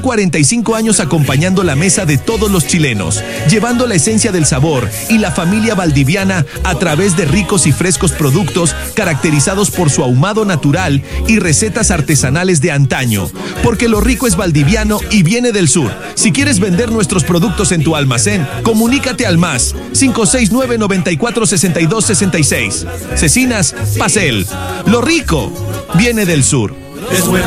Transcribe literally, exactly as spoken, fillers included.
cuarenta y cinco años acompañando la mesa de todos los chilenos, llevando la esencia del sabor y la familia valdiviana a través de ricos y frescos productos caracterizados por su ahumado natural y recetas artesanales de antaño. Porque lo rico es valdiviano y viene del sur. Si quieres vender nuestros productos en tu almacén, comunícate al más cinco seis nueve, noventa y cuatro, sesenta y dos, sesenta y seis. Cecinas Pacel. Lo rico viene del sur. Es buena